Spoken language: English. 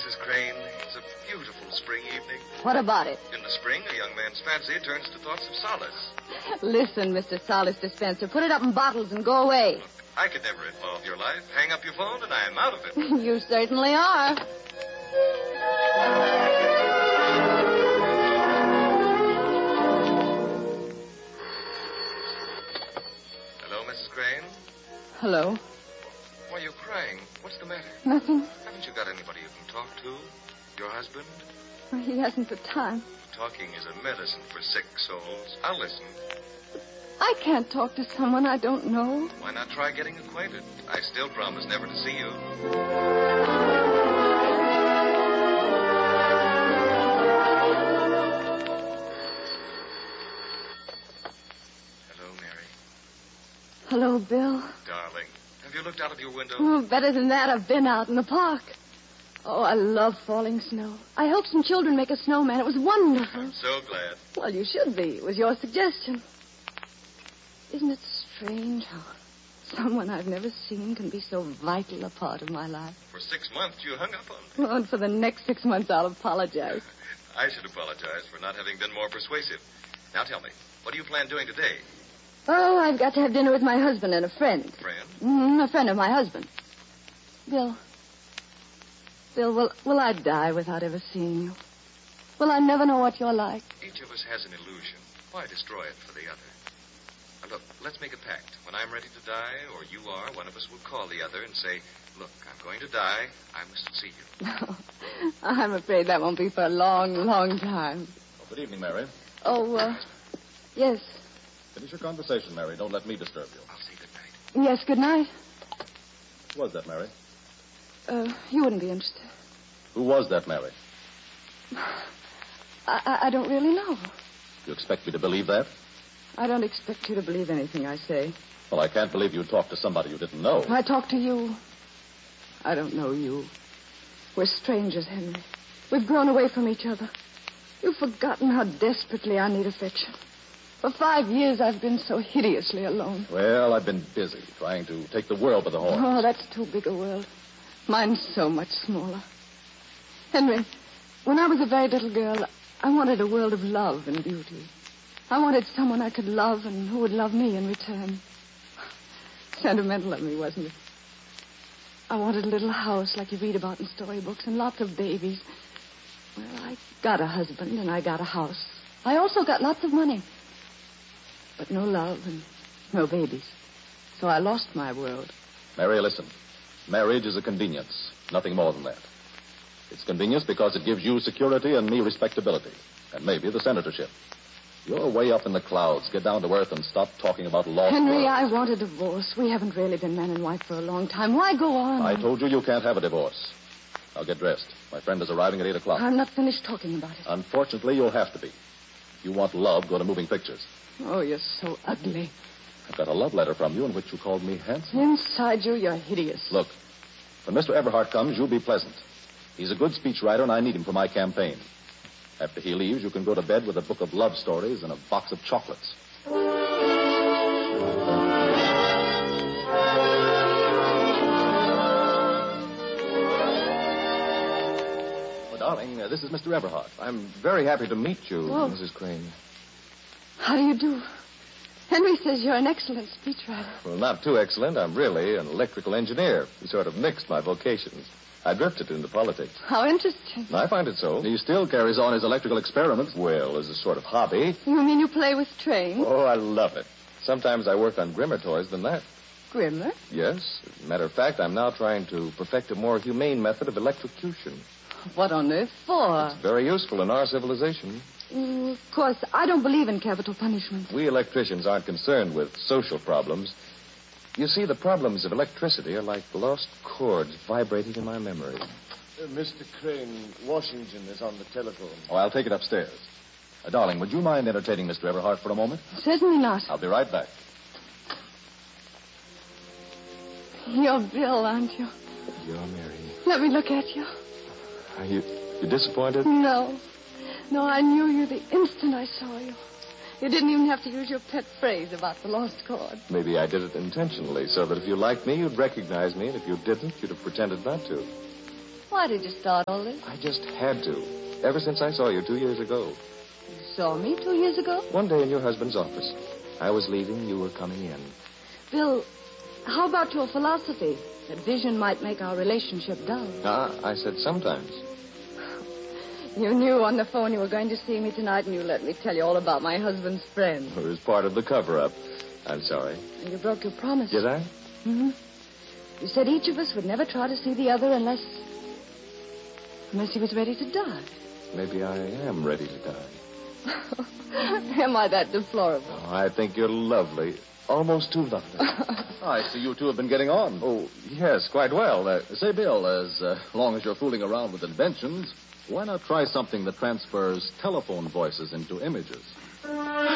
Mrs. Crane. It's a beautiful spring evening. What about it? In the spring, a young man's fancy turns to thoughts of solace. Listen, Mr. Solace Dispenser, put it up in bottles and go away. Look, I could never involve your life. Hang up your phone and I am out of it. You certainly are. Hello, Mrs. Crane? Hello. Why are you crying? What's the matter? Nothing. Haven't you got anybody you can talk to? Your husband? He hasn't the time. Talking is a medicine for sick souls. I'll listen. I can't talk to someone I don't know. Why not try getting acquainted? I still promise never to see you. Hello, Mary. Hello, Bill. Darling, have you looked out of your window? Oh, better than that, I've been out in the park. Oh, I love falling snow. I helped some children make a snowman. It was wonderful. I'm so glad. Well, you should be. It was your suggestion. Isn't it strange how someone I've never seen can be so vital a part of my life? For 6 months, you hung up on me. Oh, and for the next 6 months, I'll apologize. I should apologize for not having been more persuasive. Now tell me, what do you plan doing today? Oh, I've got to have dinner with my husband and a friend. Friend? A friend of my husband. Bill, will I die without ever seeing you? Will I never know what you're like? Each of us has an illusion. Why destroy it for the other? Now, look, let's make a pact. When I'm ready to die, or you are, one of us will call the other and say, look, I'm going to die. I must see you. No, I'm afraid that won't be for a long, long time. Oh, good evening, Mary. Oh, yes. Finish your conversation, Mary. Don't let me disturb you. I'll say good night. Yes, good night. Who was that, Mary? You wouldn't be interested. Who was that, Mary? I don't really know. You expect me to believe that? I don't expect you to believe anything I say. Well, I can't believe you talked to somebody you didn't know. I talk to you. I don't know you. We're strangers, Henry. We've grown away from each other. You've forgotten how desperately I need affection. For 5 years, I've been so hideously alone. Well, I've been busy trying to take the world by the horns. Oh, that's too big a world. Mine's so much smaller. Henry, when I was a very little girl, I wanted a world of love and beauty. I wanted someone I could love and who would love me in return. Sentimental of me, wasn't it? I wanted a little house like you read about in storybooks and lots of babies. Well, I got a husband and I got a house. I also got lots of money. But no love and no babies. So I lost my world. Mary, listen. Marriage is a convenience, nothing more than that. It's convenience because it gives you security and me respectability, and maybe the senatorship. You're way up in the clouds. Get down to earth and stop talking about lost Henry, worlds. I want a divorce. We haven't really been man and wife for a long time. Why go on? I told you can't have a divorce. Now get dressed. My friend is arriving at 8 o'clock. I'm not finished talking about it. Unfortunately, you'll have to be. If you want love, go to moving pictures. Oh, you're so ugly. I've got a love letter from you in which you called me handsome. Inside you, you're hideous. Look, when Mr. Everhart comes, you'll be pleasant. He's a good speechwriter, and I need him for my campaign. After he leaves, you can go to bed with a book of love stories and a box of chocolates. Oh, darling, this is Mr. Everhart. I'm very happy to meet you, Oh. Mrs. Crane. How do you do? Henry says you're an excellent speechwriter. Well, not too excellent. I'm really an electrical engineer. He sort of mixed my vocations. I drifted into politics. How interesting. I find it so. He still carries on his electrical experiments. Well, as a sort of hobby. You mean you play with trains? Oh, I love it. Sometimes I work on grimmer toys than that. Grimmer? Yes. As a matter of fact, I'm now trying to perfect a more humane method of electrocution. What on earth for? It's very useful in our civilization. Of course, I don't believe in capital punishment. We electricians aren't concerned with social problems. You see, the problems of electricity are like lost chords vibrating in my memory. Mr. Crane, Washington is on the telephone. Oh, I'll take it upstairs. Darling, would you mind entertaining Mr. Everhart for a moment? Certainly not. I'll be right back. You're Bill, aren't you? You're Mary. Let me look at you. Are you disappointed? No. No, I knew you the instant I saw you. You didn't even have to use your pet phrase about the lost chord. Maybe I did it intentionally, so that if you liked me, you'd recognize me, and if you didn't, you'd have pretended not to. Why did you start all this? I just had to. Ever since I saw you 2 years ago. You saw me 2 years ago? One day in your husband's office. I was leaving, you were coming in. Bill, how about your philosophy? That vision might make our relationship dull. I said sometimes. You knew on the phone you were going to see me tonight, and you let me tell you all about my husband's friend. It was part of the cover-up. I'm sorry. And you broke your promise. Did I? Mm-hmm. You said each of us would never try to see the other unless he was ready to die. Maybe I am ready to die. Am I that deplorable? Oh, I think you're lovely. Almost too lovely. I see you two have been getting on. Oh, yes, quite well. Say, Bill, as long as you're fooling around with inventions, why not try something that transfers telephone voices into images?